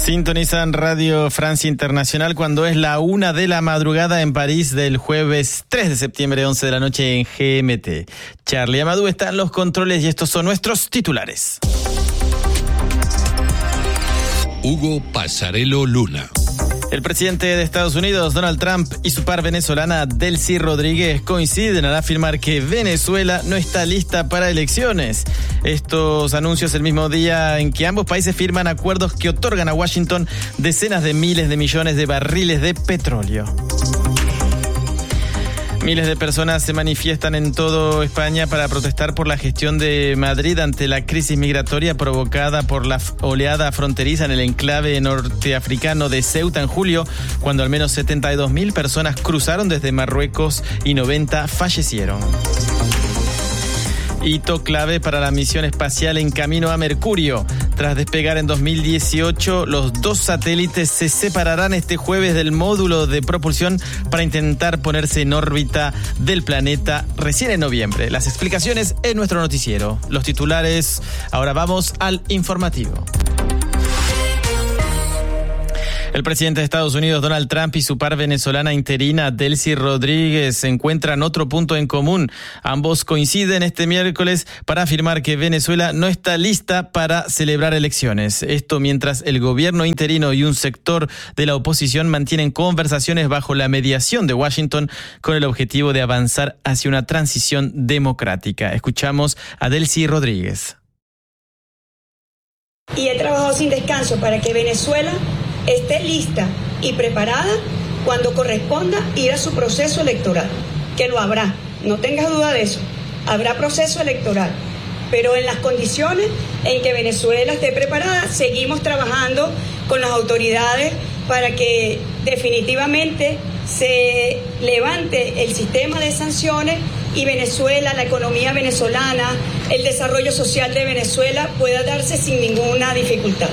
Sintonizan Radio Francia Internacional cuando es la 1 de la madrugada en París del jueves 3 de septiembre, 11 de la noche en GMT. Charlie Amadou está en los controles y estos son nuestros titulares. Hugo Pasarello Luna. El presidente de Estados Unidos, Donald Trump, y su par venezolana, Delcy Rodríguez, coinciden al afirmar que Venezuela no está lista para elecciones. Estos anuncios el mismo día en que ambos países firman acuerdos que otorgan a Washington decenas de miles de millones de barriles de petróleo. Miles de personas se manifiestan en toda España para protestar por la gestión de Madrid ante la crisis migratoria provocada por la oleada fronteriza en el enclave norteafricano de Ceuta en julio, cuando al menos 72.000 personas cruzaron desde Marruecos y 90 fallecieron. Hito clave para la misión espacial en camino a Mercurio. Tras despegar en 2018, los dos satélites se separarán este jueves del módulo de propulsión para intentar ponerse en órbita del planeta recién en noviembre. Las explicaciones en nuestro noticiero. Los titulares. Ahora vamos al informativo. El presidente de Estados Unidos, Donald Trump, y su par venezolana interina, Delcy Rodríguez, encuentran otro punto en común. Ambos coinciden este miércoles para afirmar que Venezuela no está lista para celebrar elecciones. Esto mientras el gobierno interino y un sector de la oposición mantienen conversaciones bajo la mediación de Washington con el objetivo de avanzar hacia una transición democrática. Escuchamos a Delcy Rodríguez. Y he trabajado sin descanso para que Venezuela esté lista y preparada cuando corresponda ir a su proceso electoral, que lo habrá, no tengas duda de eso, habrá proceso electoral, pero en las condiciones en que Venezuela esté preparada, seguimos trabajando con las autoridades para que definitivamente se levante el sistema de sanciones y Venezuela, la economía venezolana, el desarrollo social de Venezuela pueda darse sin ninguna dificultad.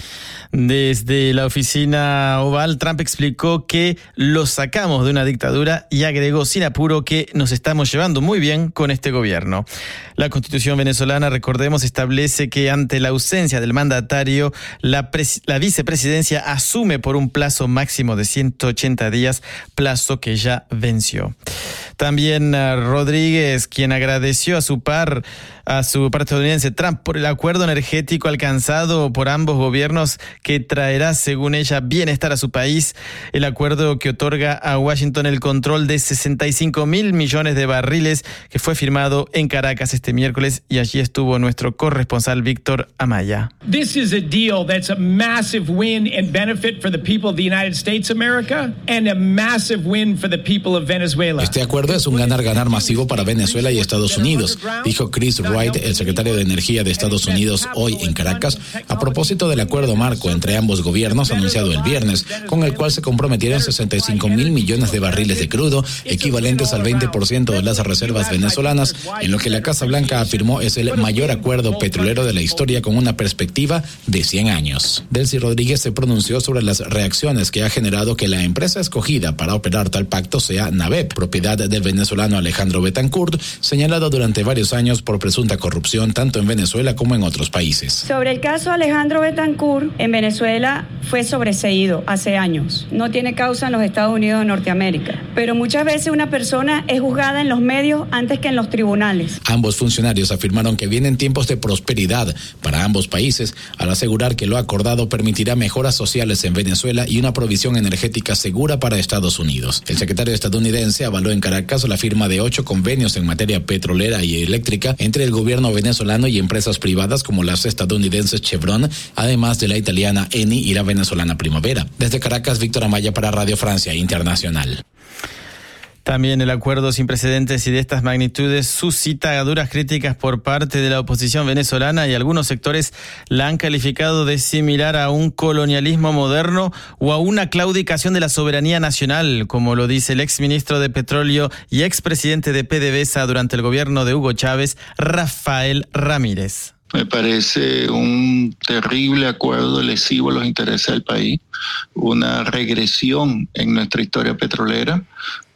Desde la oficina Oval, Trump explicó que lo sacamos de una dictadura y agregó sin apuro que nos estamos llevando muy bien con este gobierno. La Constitución venezolana, recordemos, establece que ante la ausencia del mandatario, la vicepresidencia asume por un plazo máximo de 180 días, plazo que ya venció. También Rodríguez, quien agradeció a su par estadounidense Trump por el acuerdo energético alcanzado por ambos gobiernos que traerá, según ella, bienestar a su país. El acuerdo que otorga a Washington el control de 65.000 millones de barriles, que fue firmado en Caracas este miércoles, y allí estuvo nuestro corresponsal Víctor Amaya. This is a deal that's a massive win and benefit for the people of the United States of America and a massive win for the people of Venezuela. Este acuerdo es un ganar-ganar masivo para Venezuela y Estados Unidos, dijo Chris Wright, el secretario de Energía de Estados Unidos, hoy en Caracas, a propósito del acuerdo marco entre ambos gobiernos anunciado el viernes, con el cual se comprometieron 65.000 millones de barriles de crudo, equivalentes al 20% de las reservas venezolanas, en lo que la Casa Blanca afirmó es el mayor acuerdo petrolero de la historia con una perspectiva de 100 años. Delcy Rodríguez se pronunció sobre las reacciones que ha generado que la empresa escogida para operar tal pacto sea NABEP, propiedad del venezolano Alejandro Betancourt, señalado durante varios años por presunta corrupción tanto en Venezuela como en otros países. Sobre el caso Alejandro Betancourt, en Venezuela fue sobreseído hace años. No tiene causa en los Estados Unidos de Norteamérica. Pero muchas veces una persona es juzgada en los medios antes que en los tribunales. Ambos funcionarios afirmaron que vienen tiempos de prosperidad para ambos países, al asegurar que lo acordado permitirá mejoras sociales en Venezuela y una provisión energética segura para Estados Unidos. El secretario estadounidense avaló en Caracas la firma de 8 convenios en materia petrolera y eléctrica entre el gobierno venezolano y empresas privadas como las estadounidenses Chevron, además de la italiana Eni y la venezolana Primavera. Desde Caracas, Víctor Amaya para Radio Francia Internacional. También el acuerdo sin precedentes y de estas magnitudes suscita duras críticas por parte de la oposición venezolana y algunos sectores la han calificado de similar a un colonialismo moderno o a una claudicación de la soberanía nacional, como lo dice el exministro de Petróleo y expresidente de PDVSA durante el gobierno de Hugo Chávez, Rafael Ramírez. Me parece un terrible acuerdo lesivo a los intereses del país, una regresión en nuestra historia petrolera,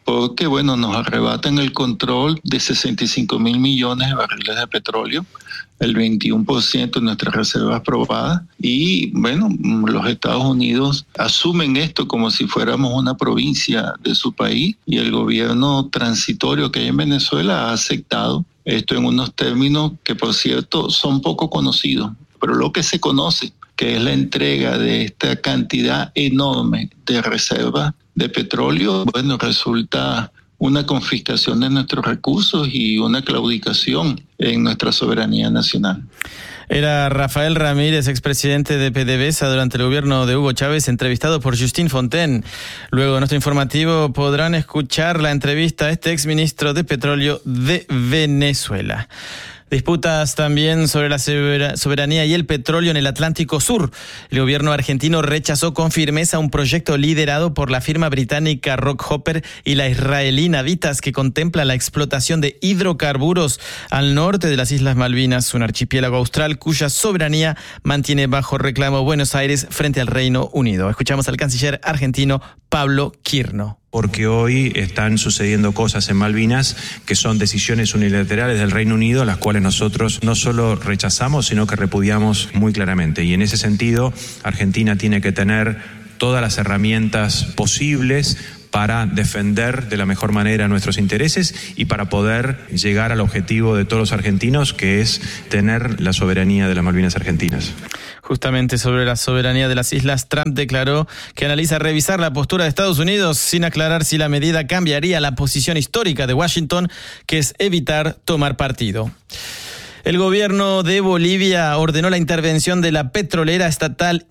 porque nos arrebatan el control de 65.000 millones de barriles de petróleo, el 21% de nuestras reservas probadas, y los Estados Unidos asumen esto como si fuéramos una provincia de su país, y el gobierno transitorio que hay en Venezuela ha aceptado esto en unos términos que, por cierto, son poco conocidos, pero lo que se conoce, que es la entrega de esta cantidad enorme de reservas de petróleo, resulta una confiscación de nuestros recursos y una claudicación en nuestra soberanía nacional. Era Rafael Ramírez, expresidente de PDVSA durante el gobierno de Hugo Chávez, entrevistado por Justine Fontaine. Luego de nuestro informativo podrán escuchar la entrevista a este exministro de Petróleo de Venezuela. Disputas también sobre la soberanía y el petróleo en el Atlántico Sur. El gobierno argentino rechazó con firmeza un proyecto liderado por la firma británica Rockhopper y la israelí Navitas, que contempla la explotación de hidrocarburos al norte de las Islas Malvinas, un archipiélago austral cuya soberanía mantiene bajo reclamo Buenos Aires frente al Reino Unido. Escuchamos al canciller argentino Pablo Quirno. Porque hoy están sucediendo cosas en Malvinas que son decisiones unilaterales del Reino Unido, las cuales nosotros no solo rechazamos, sino que repudiamos muy claramente. Y en ese sentido, Argentina tiene que tener todas las herramientas posibles para defender de la mejor manera nuestros intereses y para poder llegar al objetivo de todos los argentinos, que es tener la soberanía de las Malvinas argentinas. Justamente sobre la soberanía de las islas, Trump declaró que analiza revisar la postura de Estados Unidos sin aclarar si la medida cambiaría la posición histórica de Washington, que es evitar tomar partido. El gobierno de Bolivia ordenó la intervención de la petrolera estatal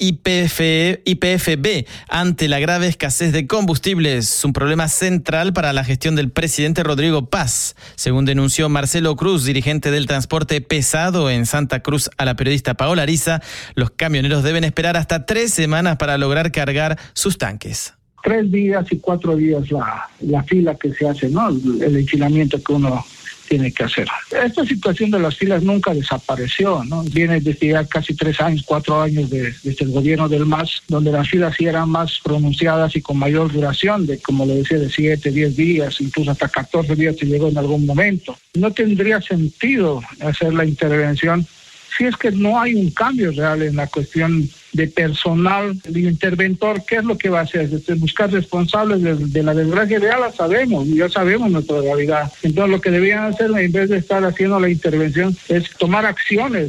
YPFB ante la grave escasez de combustibles, un problema central para la gestión del presidente Rodrigo Paz, según denunció Marcelo Cruz, dirigente del transporte pesado en Santa Cruz, a la periodista Paola Ariza. Los camioneros deben esperar hasta 3 semanas para lograr cargar sus tanques. 3 días y 4 días la fila que se hace, ¿no? El enchilamiento que uno tiene que hacer. Esta situación de las filas nunca desapareció, ¿no? Viene desde ya casi 3 años, 4 años desde el gobierno del MAS, donde las filas sí eran más pronunciadas y con mayor duración, de, como le decía, de 7, 10 días, incluso hasta 14 días se llegó en algún momento. No tendría sentido hacer la intervención si es que no hay un cambio real en la cuestión de personal. El interventor, ¿qué es lo que va a hacer? Buscar responsables de la desgracia. Ya sabemos nuestra realidad. Entonces lo que debían hacer, en vez de estar haciendo la intervención, es tomar acciones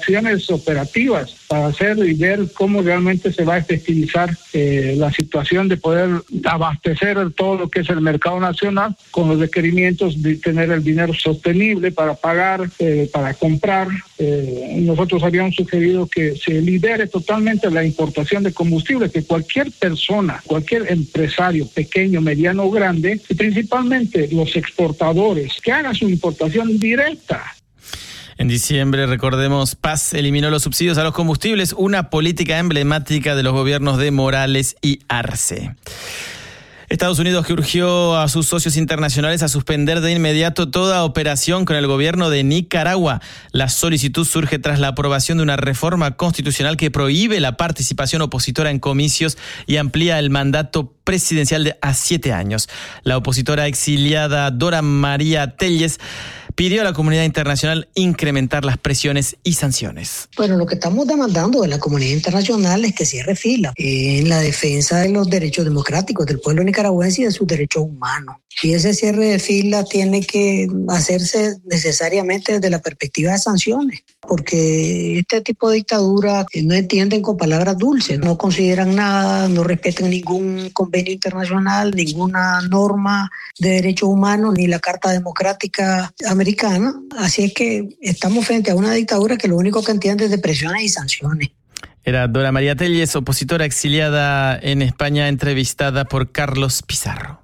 operativas para hacer y ver cómo realmente se va a efectivizar la situación de poder abastecer todo lo que es el mercado nacional con los requerimientos de tener el dinero sostenible para pagar, para comprar. Nosotros habíamos sugerido que se libere totalmente la importación de combustible, que cualquier persona, cualquier empresario pequeño, mediano o grande, y principalmente los exportadores, que hagan su importación directa. En diciembre, recordemos, Paz eliminó los subsidios a los combustibles, una política emblemática de los gobiernos de Morales y Arce. Estados Unidos que urgió a sus socios internacionales a suspender de inmediato toda operación con el gobierno de Nicaragua. La solicitud surge tras la aprobación de una reforma constitucional que prohíbe la participación opositora en comicios y amplía el mandato presidencial a 7 años. La opositora exiliada Dora María Telles pidió a la comunidad internacional incrementar las presiones y sanciones. Bueno, lo que estamos demandando de la comunidad internacional es que cierre fila en la defensa de los derechos democráticos del pueblo nicaragüense y de sus derechos humanos. Y ese cierre de fila tiene que hacerse necesariamente desde la perspectiva de sanciones, porque este tipo de dictadura no entienden con palabras dulces, no consideran nada, no respetan ningún convenio internacional, ninguna norma de derechos humanos, ni la Carta Democrática Americana. Así es que estamos frente a una dictadura que lo único que entiende es de presiones y sanciones. Era Dora María Telles, opositora exiliada en España, entrevistada por Carlos Pizarro.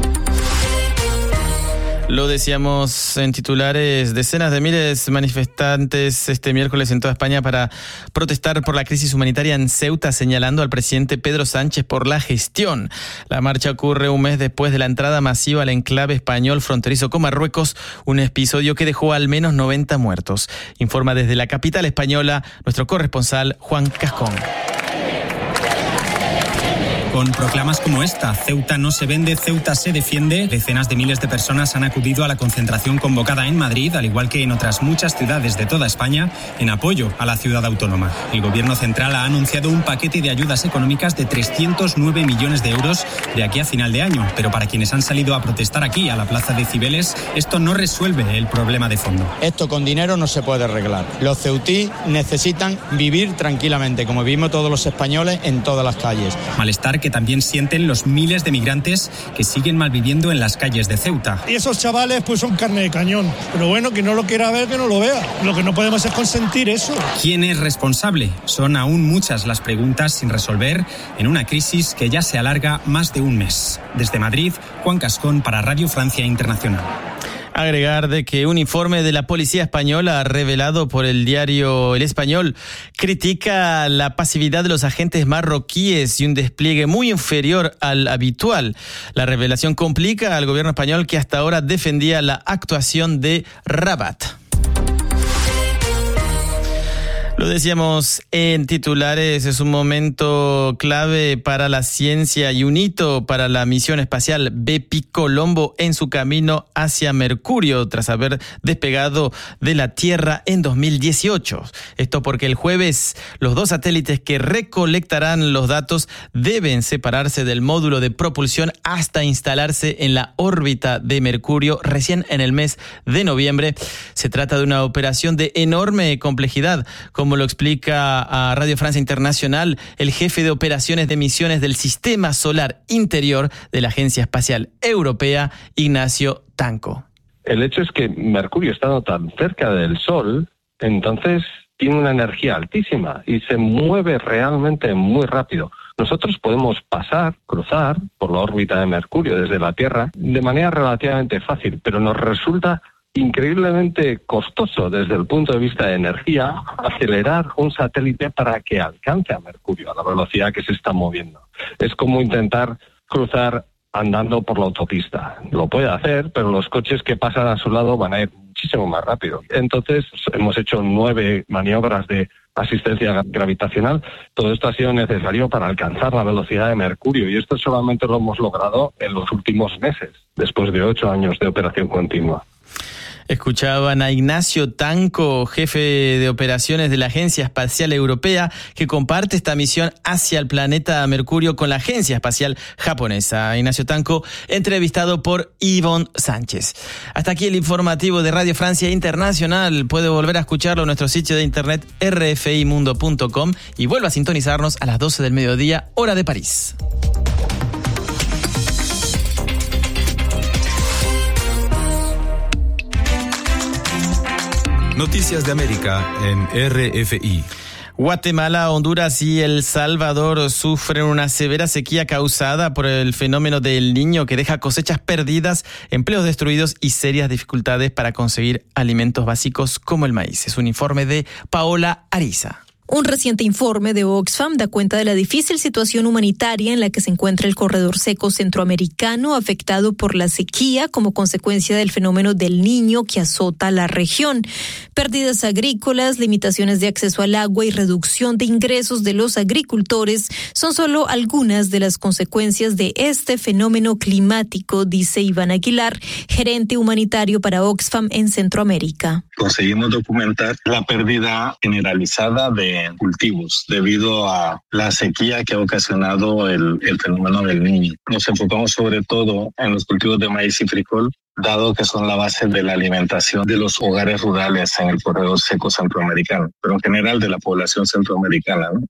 Lo decíamos en titulares, decenas de miles de manifestantes este miércoles en toda España para protestar por la crisis humanitaria en Ceuta, señalando al presidente Pedro Sánchez por la gestión. La marcha ocurre un mes después de la entrada masiva al enclave español fronterizo con Marruecos, un episodio que dejó al menos 90 muertos. Informa desde la capital española nuestro corresponsal Juan Cascón. con proclamas como esta: Ceuta no se vende, Ceuta se defiende. Decenas de miles de personas han acudido a la concentración convocada en Madrid, al igual que en otras muchas ciudades de toda España, en apoyo a la ciudad autónoma. El Gobierno central ha anunciado un paquete de ayudas económicas de 309 millones de euros de aquí a final de año, pero para quienes han salido a protestar aquí, a la Plaza de Cibeles, esto no resuelve el problema de fondo. Esto con dinero no se puede arreglar. Los ceutí necesitan vivir tranquilamente, como vivimos todos los españoles en todas las calles. Malestar que también sienten los miles de migrantes que siguen malviviendo en las calles de Ceuta. Y esos chavales pues son carne de cañón. Pero bueno, que no lo quiera ver, que no lo vea. Lo que no podemos es consentir eso. ¿Quién es responsable? Son aún muchas las preguntas sin resolver en una crisis que ya se alarga más de un mes. Desde Madrid, Juan Cascón para Radio Francia Internacional. Agregar de que un informe de la policía española revelado por el diario El Español critica la pasividad de los agentes marroquíes y un despliegue muy inferior al habitual. La revelación complica al gobierno español, que hasta ahora defendía la actuación de Rabat. Lo decíamos en titulares, es un momento clave para la ciencia y un hito para la misión espacial Bepi Colombo en su camino hacia Mercurio, tras haber despegado de la Tierra en 2018. Esto porque el jueves los dos satélites que recolectarán los datos deben separarse del módulo de propulsión hasta instalarse en la órbita de Mercurio recién en el mes de noviembre. Se trata de una operación de enorme complejidad, como lo explica a Radio Francia Internacional el jefe de operaciones de misiones del Sistema Solar Interior de la Agencia Espacial Europea, Ignacio Tanco. El hecho es que Mercurio, estando tan cerca del Sol, entonces tiene una energía altísima y se mueve realmente muy rápido. Nosotros podemos cruzar por la órbita de Mercurio desde la Tierra de manera relativamente fácil, pero nos resulta increíblemente costoso desde el punto de vista de energía acelerar un satélite para que alcance a Mercurio a la velocidad que se está moviendo. Es como intentar cruzar andando por la autopista. Lo puede hacer, pero los coches que pasan a su lado van a ir muchísimo más rápido. Entonces hemos hecho 9 maniobras de asistencia gravitacional. Todo esto ha sido necesario para alcanzar la velocidad de Mercurio, y esto solamente lo hemos logrado en los últimos meses, después de 8 años de operación continua. Escuchaban a Ignacio Tanco, jefe de operaciones de la Agencia Espacial Europea, que comparte esta misión hacia el planeta Mercurio con la Agencia Espacial Japonesa. Ignacio Tanco, entrevistado por Ivonne Sánchez. Hasta aquí el informativo de Radio Francia Internacional. Puede volver a escucharlo en nuestro sitio de internet rfimundo.com y vuelva a sintonizarnos a las 12 del mediodía, hora de París. Noticias de América en RFI. Guatemala, Honduras y El Salvador sufren una severa sequía causada por el fenómeno del Niño, que deja cosechas perdidas, empleos destruidos y serias dificultades para conseguir alimentos básicos como el maíz. Es un informe de Paola Ariza. Un reciente informe de Oxfam da cuenta de la difícil situación humanitaria en la que se encuentra el corredor seco centroamericano, afectado por la sequía como consecuencia del fenómeno del Niño que azota la región. Pérdidas agrícolas, limitaciones de acceso al agua y reducción de ingresos de los agricultores son solo algunas de las consecuencias de este fenómeno climático, dice Iván Aguilar, gerente humanitario para Oxfam en Centroamérica. Conseguimos documentar la pérdida generalizada de cultivos debido a la sequía que ha ocasionado el fenómeno del Niño. Nos enfocamos sobre todo en los cultivos de maíz y frijol, dado que son la base de la alimentación de los hogares rurales en el corredor seco centroamericano, pero en general de la población centroamericana, ¿no?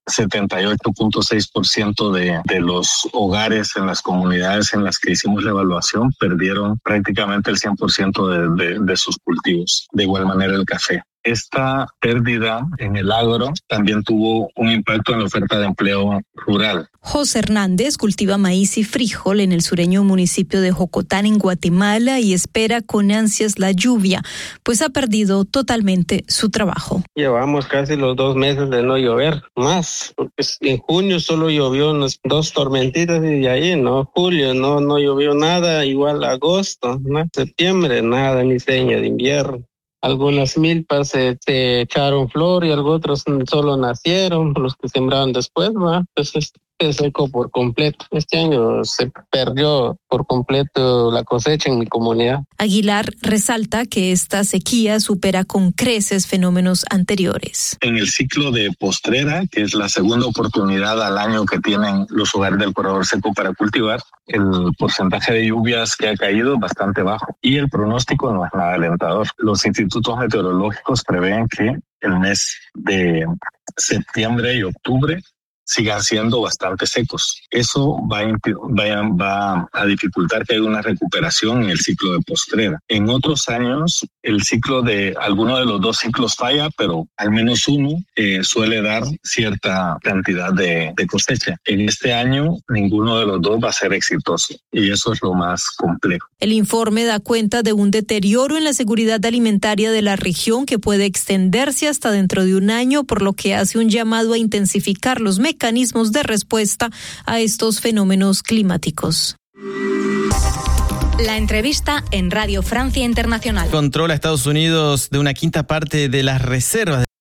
78.6% de los hogares en las comunidades en las que hicimos la evaluación perdieron prácticamente el 100% de sus cultivos. De igual manera el café. Esta pérdida en el agro también tuvo un impacto en la oferta de empleo rural. José Hernández cultiva maíz y frijol en el sureño municipio de Jocotán, en Guatemala, y espera con ansias la lluvia, pues ha perdido totalmente su trabajo. Llevamos casi los 2 meses de no llover, más, porque en junio solo llovió unas 2 tormentitas y de ahí, ¿no? Julio no llovió nada, igual agosto, ¿no? Septiembre nada, ni seña de invierno. Algunas milpas se echaron flor y otros solo nacieron, los que sembraron después, ¿va? Entonces Se secó por completo. Este año se perdió por completo la cosecha en mi comunidad. Aguilar resalta que esta sequía supera con creces fenómenos anteriores. En el ciclo de postrera, que es la segunda oportunidad al año que tienen los hogares del corredor seco para cultivar, el porcentaje de lluvias que ha caído es bastante bajo y el pronóstico no es nada alentador. Los institutos meteorológicos prevén que el mes de septiembre y octubre sigan siendo bastante secos. Eso va a dificultar que haya una recuperación en el ciclo de postrera. En otros años, el ciclo de alguno de los dos ciclos falla, pero al menos uno suele dar cierta cantidad de cosecha. En este año, ninguno de los dos va a ser exitoso y eso es lo más complejo. El informe da cuenta de un deterioro en la seguridad alimentaria de la región que puede extenderse hasta dentro de un año, por lo que hace un llamado a intensificar los mecanismos de respuesta a estos fenómenos climáticos. La entrevista en Radio Francia Internacional. Controla Estados Unidos de una quinta parte de las reservas